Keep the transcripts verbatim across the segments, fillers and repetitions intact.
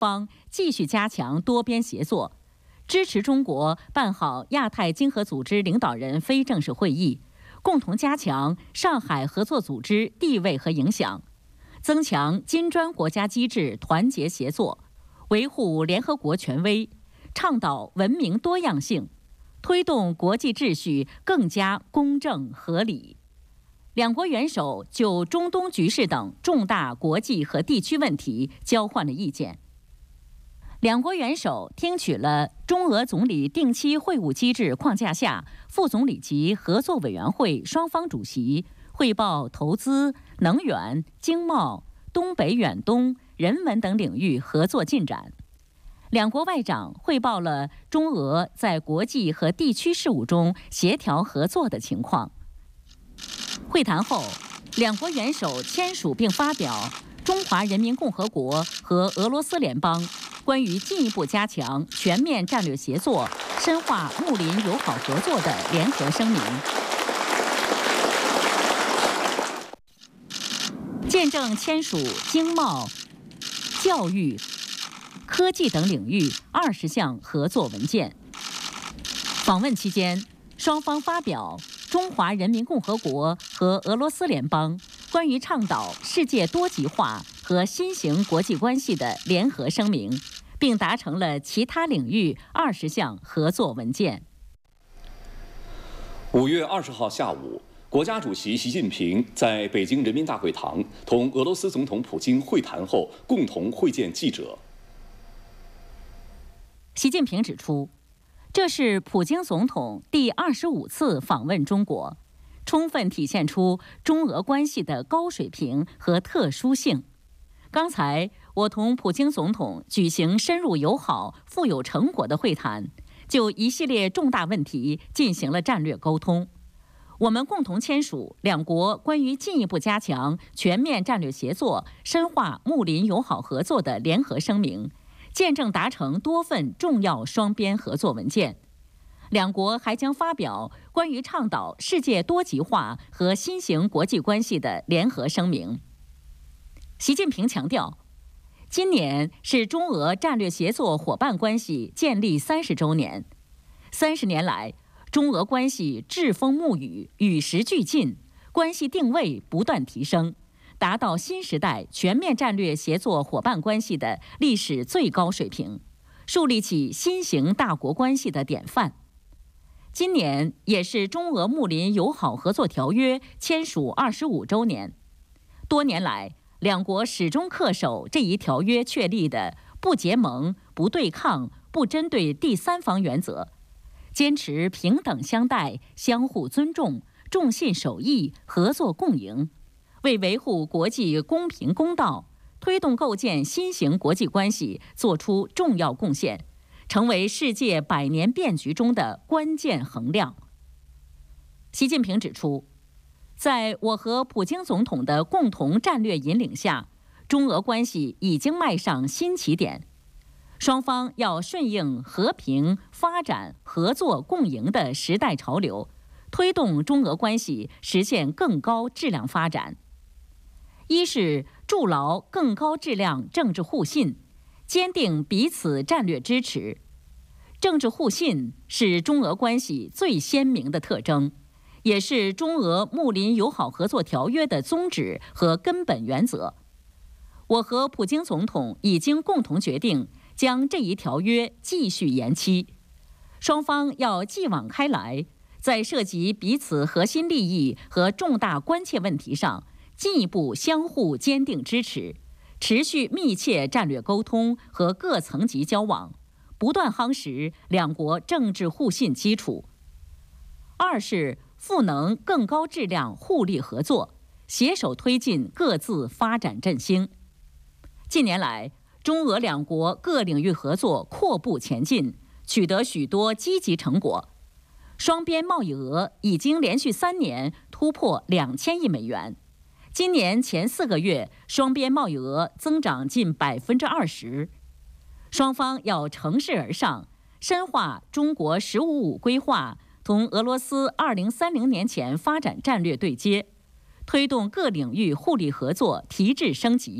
方继续加强多边协作，支持中国办好亚太经合组织领导人非正式会议，共同加强上海合作组织地位和影响，增强金砖国家机制团结协作，维护联合国权威，倡导文明多样性，推动国际秩序更加公正合理。两国元首就中东局势等重大国际和地区问题交换了意见。两国元首听取了中俄总理定期会晤机制框架下副总理级合作委员会双方主席汇报投资、能源、经贸、东北远东、人文等领域合作进展。两国外长汇报了中俄在国际和地区事务中协调合作的情况。会谈后，两国元首签署并发表《中华人民共和国和俄罗斯联邦关于进一步加强全面战略协作、深化睦邻友好合作的联合声明》，见证签署经贸、教育、科技等领域二十项合作文件。访问期间，双方发表中华人民共和国和俄罗斯联邦关于倡导世界多极化和新型国际关系的联合声明，并达成了其他领域二十项合作文件。 五月二十号下午，国家主席习近平在北京人民大会堂同俄罗斯总统普京会谈后，共同会见记者。 习近平指出，这是普京总统第二十五次访问中国，充分体现出中俄关系的高水平和特殊性。刚才我同普京总统举行深入友好、富有成果的会谈，就一系列重大问题进行了战略沟通。我们共同签署两国关于进一步加强全面战略协作、深化睦邻友好合作的联合声明，见证达成多份重要双边合作文件。两国还将发表关于倡导世界多极化和新型国际关系的联合声明。习近平强调，今年是中俄战略协作伙伴关系建立三十周年。三十年来，中俄关系栉风沐雨，与时俱进，关系定位不断提升，达到新时代全面战略协作伙伴关系的历史最高水平，树立起新型大国关系的典范。今年也是中俄睦邻友好合作条约签署二十五周年。多年来，两国始终恪守这一条约确立的不结盟、不对抗、不针对第三方原则，坚持平等相待、相互尊重、重信守义、合作共赢，为维护国际公平公道、推动构建新型国际关系作出重要贡献，成为世界百年变局中的关键衡量。习近平指出，在我和普京总统的共同战略引领下，中俄关系已经迈上新起点。双方要顺应和平、发展、合作、共赢的时代潮流，推动中俄关系实现更高质量发展。一是筑牢更高质量政治互信，坚定彼此战略支持。政治互信是中俄关系最鲜明的特征，也是中俄睦邻友好合作条约的宗旨和根本原则。我和普京总统已经共同决定将这一条约继续延期，双方要继往开来，在涉及彼此核心利益和重大关切问题上进一步相互坚定支持，持续密切战略沟通和各层级交往，不断夯实两国政治互信基础。二是赋能更高质量互利合作，携手推进各自发展振兴。近年来，中俄两国各领域合作阔步前进，取得许多积极成果。双边贸易额已经连续三年突破两千亿美元，今年前四个月，双边贸易额增长近百分之二十。双方要乘势而上，深化中国“十五五”规划同俄罗斯二零三零年前发展战略对接，推动各领域互利合作提质升级，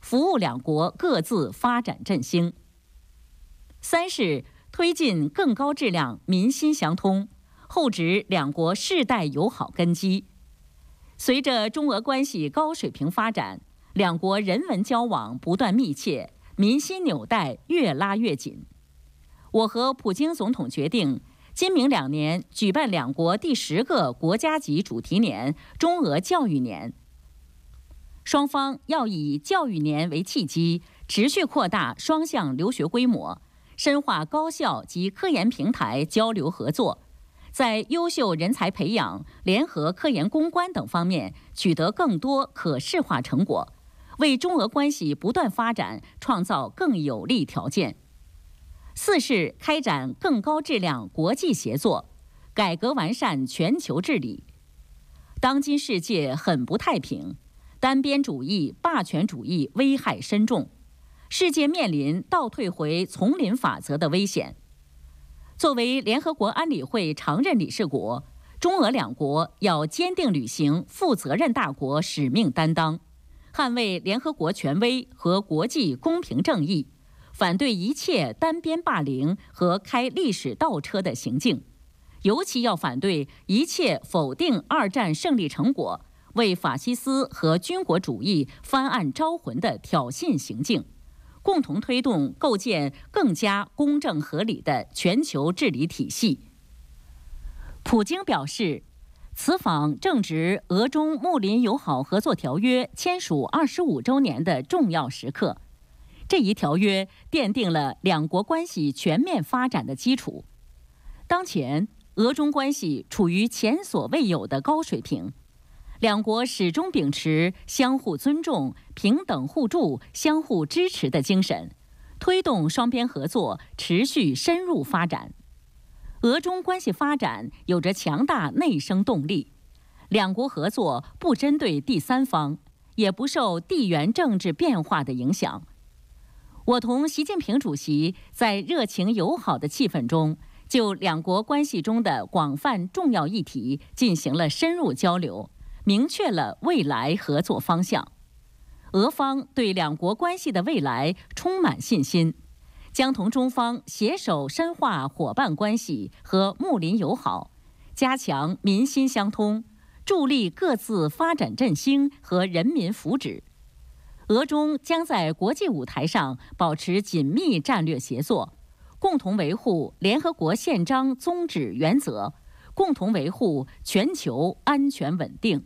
服务两国各自发展振兴。三是推进更高质量民心相通，厚植两国世代友好根基。随着中俄关系高水平发展，两国人文交往不断密切，民心纽带越拉越紧。我和普京总统决定，今明两年举办两国第十个国家级主题年——中俄教育年。双方要以教育年为契机，持续扩大双向留学规模，深化高校及科研平台交流合作，在优秀人才培养、联合科研攻关等方面取得更多可视化成果，为中俄关系不断发展创造更有利条件。四是开展更高质量国际协作，改革完善全球治理。当今世界很不太平，单边主义、霸权主义危害深重，世界面临倒退回丛林法则的危险。作为联合国安理会常任理事国，中俄两国要坚定履行负责任大国使命担当，捍卫联合国权威和国际公平正义，反对一切单边霸凌和开历史倒车的行径，尤其要反对一切否定二战胜利成果、为法西斯和军国主义翻案招魂的挑衅行径，共同推动构建更加公正合理的全球治理体系。普京表示，此访正值俄中睦邻友好合作条约签署二十五周年的重要时刻。这一条约奠定了两国关系全面发展的基础。当前，俄中关系处于前所未有的高水平，两国始终秉持相互尊重、平等互助、相互支持的精神，推动双边合作持续深入发展。俄中关系发展有着强大内生动力，两国合作不针对第三方，也不受地缘政治变化的影响。我同习近平主席在热情友好的气氛中，就两国关系中的广泛重要议题进行了深入交流，明确了未来合作方向。俄方对两国关系的未来充满信心，将同中方携手深化伙伴关系和睦邻友好，加强民心相通，助力各自发展振兴和人民福祉。俄中将在国际舞台上保持紧密战略协作，共同维护联合国宪章宗旨原则，共同维护全球安全稳定。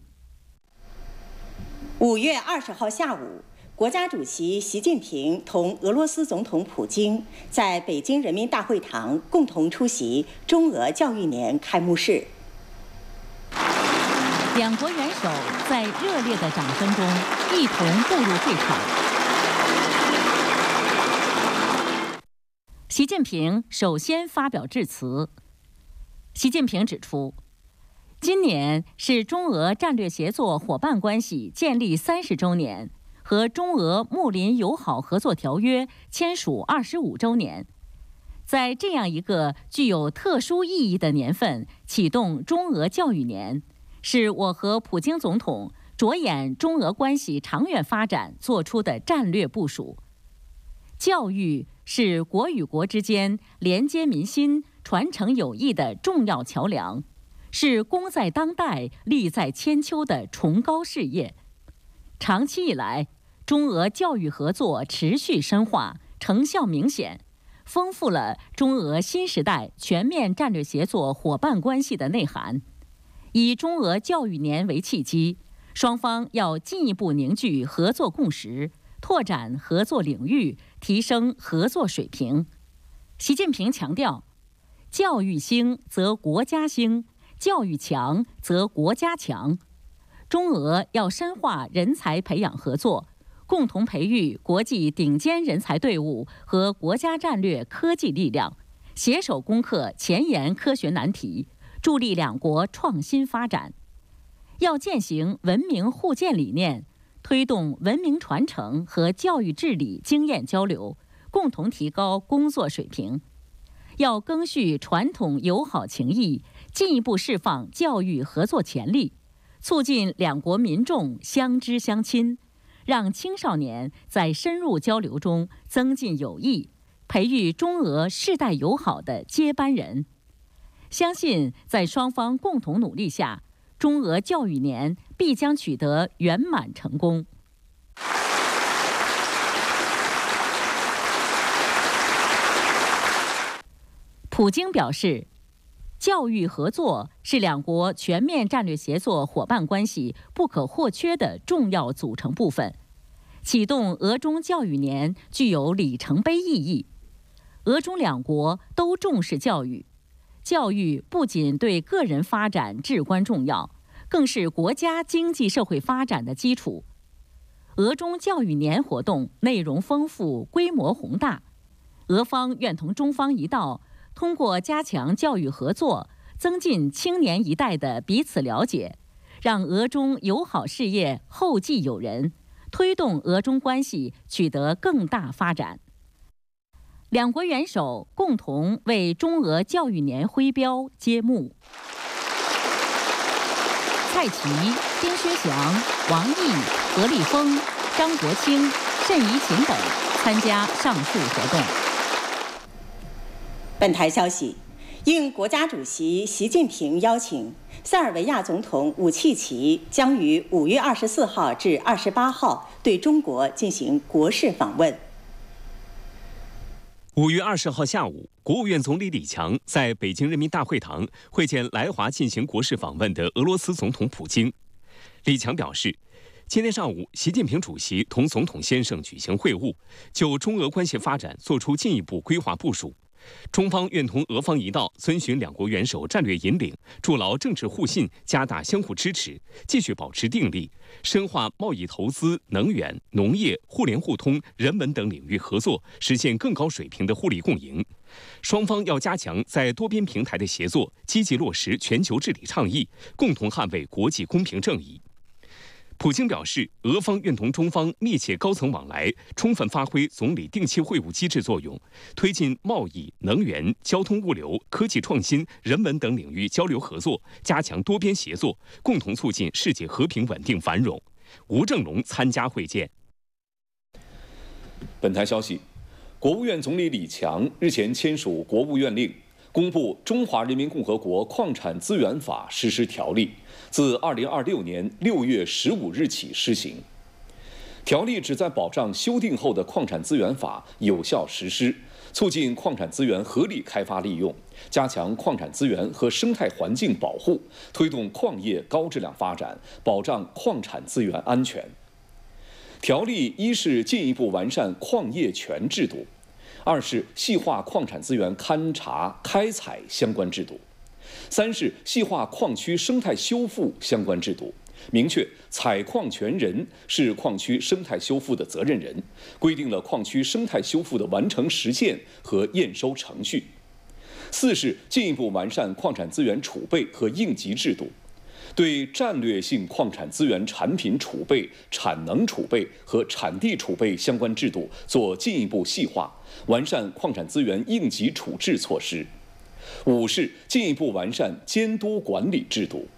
五月二十号下午，国家主席习近平同俄罗斯总统普京在北京人民大会堂共同出席中俄教育年开幕式。 两国元首在热烈的掌声中一同步入会场。习近平首先发表致辞。习近平指出，今年是中俄战略协作伙伴关系建立三十周年和中俄睦邻友好合作条约签署二十五周年。在这样一个具有特殊意义的年份，启动中俄教育年，是我和普京总统着眼中俄关系长远发展做出的战略部署。教育是国与国之间连接民心、传承友谊的重要桥梁，是功在当代、利在千秋的崇高事业。长期以来，中俄教育合作持续深化，成效明显，丰富了中俄新时代全面战略协作伙伴关系的内涵。以中俄教育年为契机，双方要进一步凝聚合作共识，拓展合作领域，提升合作水平。习近平强调，教育兴则国家兴，教育强则国家强。中俄要深化人才培养合作，共同培育国际顶尖人才队伍和国家战略科技力量，携手攻克前沿科学难题，助力两国创新发展。要践行文明互鉴理念，推动文明传承和教育治理经验交流，共同提高工作水平。要赓续传统友好情谊，进一步释放教育合作潜力，促进两国民众相知相亲， 让青少年在深入交流中增进友谊，培育中俄世代友好的接班人。相信在双方共同努力下，中俄教育年必将取得圆满成功。普京表示，教育合作是两国全面战略协作伙伴关系不可或缺的重要组成部分。启动俄中教育年具有里程碑意义。俄中两国都重视教育，教育不仅对个人发展至关重要，更是国家经济社会发展的基础。俄中教育年活动内容丰富，规模宏大。俄方愿同中方一道，通过加强教育合作，增进青年一代的彼此了解，让俄中友好事业后继有人，推动俄中关系取得更大发展。两国元首共同为中俄教育年徽标揭幕。蔡奇、丁薛祥、王毅、何立峰、张国清、单怡琴等参加上述活动。 本台消息，应国家主席习近平邀请，塞尔维亚总统武契奇将于五月二十四号至二十八号对中国进行国事访问。 五月二十号下午，国务院总理李强在北京人民大会堂会见来华进行国事访问的俄罗斯总统普京。李强表示，今天上午，习近平主席同总统先生举行会晤，就中俄关系发展作出进一步规划部署。中方愿同俄方一道，遵循两国元首战略引领，筑牢政治互信，加大相互支持，继续保持定力，深化贸易投资、能源、农业、互联互通、人文等领域合作，实现更高水平的互利共赢。双方要加强在多边平台的协作，积极落实全球治理倡议，共同捍卫国际公平正义。普京表示，俄方愿同中方密切高层往来，充分发挥总理定期会晤机制作用，推进贸易、能源、交通物流、科技创新、人文等领域交流合作，加强多边协作，共同促进世界和平稳定繁荣。吴正龙参加会见。 本台消息，国务院总理李强日前签署国务院令，公布《中华人民共和国矿产资源法实施条例》，自二零二六年六月十五日起施行。条例旨在保障修订后的矿产资源法有效实施，促进矿产资源合理开发利用，加强矿产资源和生态环境保护，推动矿业高质量发展，保障矿产资源安全。条例一是进一步完善矿业权制度，二是细化矿产资源勘查、开采相关制度，三是细化矿区生态修复相关制度，明确采矿权人是矿区生态修复的责任人，规定了矿区生态修复的完成时限和验收程序。四是进一步完善矿产资源储备和应急制度，对战略性矿产资源产品储备、产能储备和产地储备相关制度做进一步细化，完善矿产资源应急处置措施。五是进一步完善监督管理制度。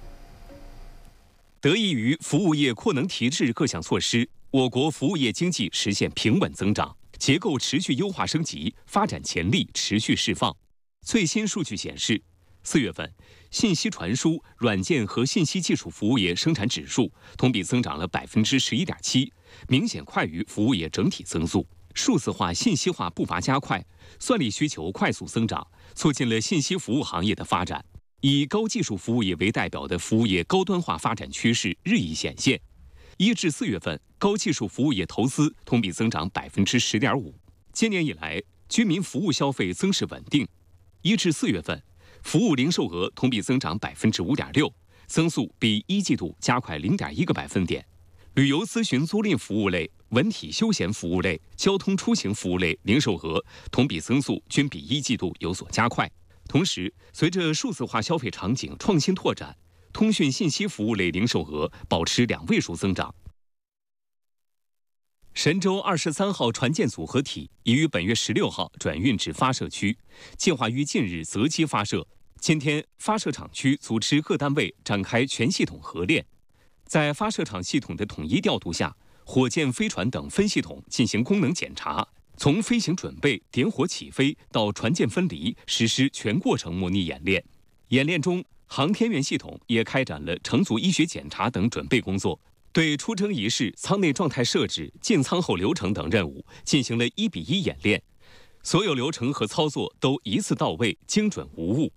得益于服务业扩能提质各项措施，我国服务业经济实现平稳增长，结构持续优化升级，发展潜力持续释放。最新数据显示，四月份信息传输、软件和信息技术服务业生产指数同比增长了百分之十一点七，明显快于服务业整体增速。数字化、信息化步伐加快，算力需求快速增长，促进了信息服务行业的发展。以高技术服务业为代表的服务业高端化发展趋势日益显现。一至四月份，高技术服务业投资同比增长百分之十点五。今年以来，居民服务消费增势稳定。一至四月份，服务零售额同比增长百分之五点六，增速比一季度加快零点一个百分点。旅游咨询租赁服务类、文体休闲服务类、交通出行服务类零售额同比增速均比一季度有所加快。同时，随着数字化消费场景创新拓展，通讯信息服务类零售额保持两位数增长。神舟二十三号船舰组合体已于本月十六号转运至发射区，计划于近日择机发射。今天，发射场区组织各单位展开全系统合练。在发射场系统的统一调度下， 火箭、飞船等分系统进行功能检查，从飞行准备、点火起飞到船舰分离，实施全过程模拟演练。演练中，航天员系统也开展了乘组医学检查等准备工作，对出征仪式、舱内状态设置、进舱后流程等任务进行了一比一演练，所有流程和操作都一次到位，精准无误。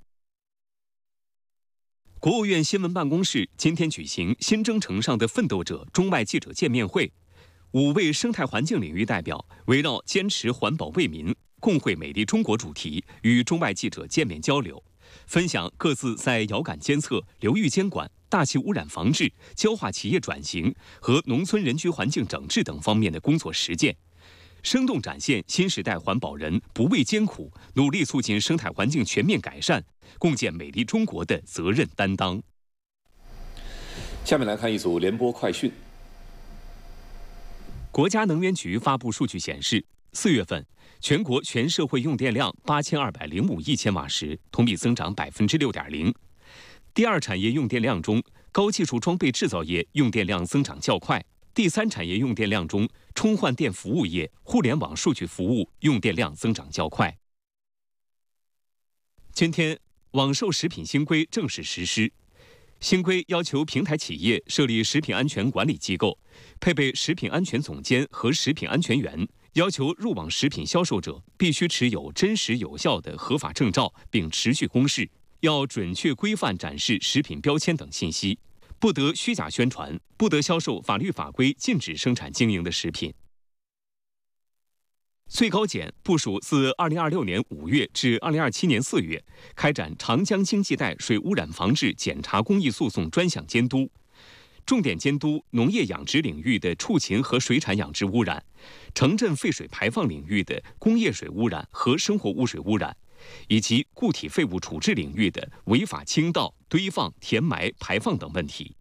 国务院新闻办公室今天举行新征程上的奋斗者中外记者见面会，五位生态环境领域代表围绕坚持环保为民、共绘美丽中国主题与中外记者见面交流，分享各自在遥感监测、流域监管、大气污染防治、焦化企业转型和农村人居环境整治等方面的工作实践，生动展现新时代环保人不畏艰苦、努力促进生态环境全面改善、共建美丽中国的责任担当。 下面来看一组联播快讯。 国家能源局发布数据显示，四月份全国全社会用电量八千二百零五亿千瓦时，同比增长百分之六点零。第二产业用电量中，高技术装备制造业用电量增长较快。第三产业用电量中，充换电服务业、互联网数据服务用电量增长较快。今天，网售食品新规正式实施。新规要求平台企业设立食品安全管理机构，配备食品安全总监和食品安全员，要求入网食品销售者必须持有真实有效的合法证照，并持续公示，要准确规范展示食品标签等信息。不得虚假宣传，不得销售法律法规禁止生产经营的食品。最高检部署自二零二六年五月至二零二七年四月，开展长江经济带水污染防治检查公益诉讼专项监督，重点监督农业养殖领域的畜禽和水产养殖污染，城镇废水排放领域的工业水污染和生活污水污染，以及固体废物处置领域的违法倾倒、堆放、填埋、排放等问题。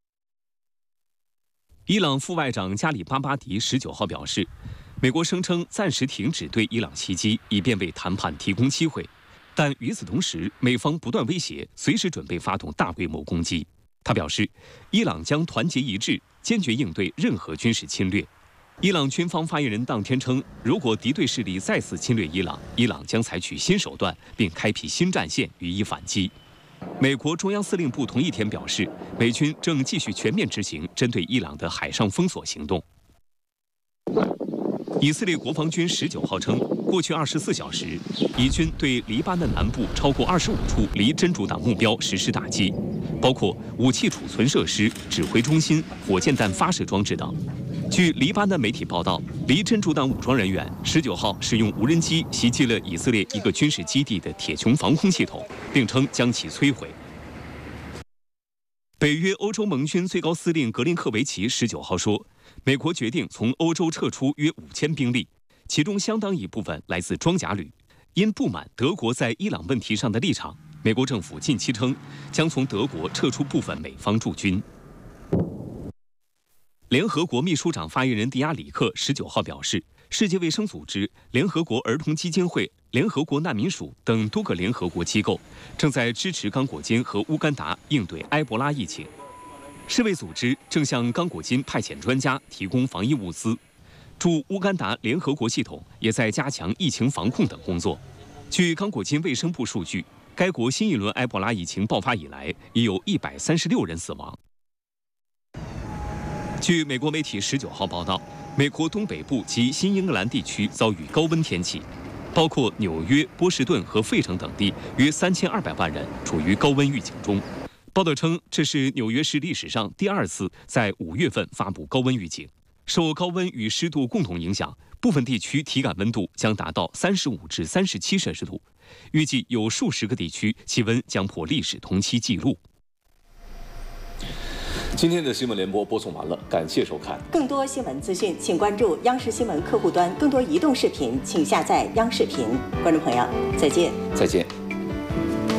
伊朗副外长加里巴巴迪十九号表示，美国声称暂时停止对伊朗袭击，以便为谈判提供机会，但与此同时，美方不断威胁随时准备发动大规模攻击。他表示，伊朗将团结一致，坚决应对任何军事侵略。伊朗军方发言人当天称，如果敌对势力再次侵略伊朗，伊朗将采取新手段，并开辟新战线予以反击。美国中央司令部同一天表示，美军正继续全面执行针对伊朗的海上封锁行动。以色列国防军十九号称，过去二十四小时，以军对黎巴嫩南部超过二十五处离真主党目标实施打击，包括武器储存设施、指挥中心、火箭弹发射装置等。据黎巴嫩媒体报道，离真主党武装人员十九号使用无人机袭击了以色列一个军事基地的铁穹防空系统，并称将其摧毁。北约欧洲盟军最高司令格林克维奇十九号说，美国决定从欧洲撤出约五千兵力，其中相当一部分来自装甲旅。因不满德国在伊朗问题上的立场，美国政府近期称将从德国撤出部分美方驻军。联合国秘书长发言人迪亚里克十九号表示，世界卫生组织、联合国儿童基金会、联合国难民署等多个联合国机构正在支持刚果金和乌干达应对埃博拉疫情。世卫组织正向刚果金派遣专家提供防疫物资，驻乌干达联合国系统也在加强疫情防控等工作。据刚果金卫生部数据，该国新一轮埃博拉疫情爆发以来，已有一百三十六人死亡。据美国媒体十九号报道，美国东北部及新英格兰地区遭遇高温天气，包括纽约、波士顿和费城等地，约三千二百万人处于高温预警中。报道称，这是纽约市历史上第二次在五月份发布高温预警。受高温与湿度共同影响，部分地区体感温度将达到三十五至三十七摄氏度，预计有数十个地区气温将破历史同期纪录。 今天的新闻联播播送完了，感谢收看。 更多新闻资讯，请关注央视新闻客户端；更多移动视频，请下载央视频。观众朋友，再见。 再见。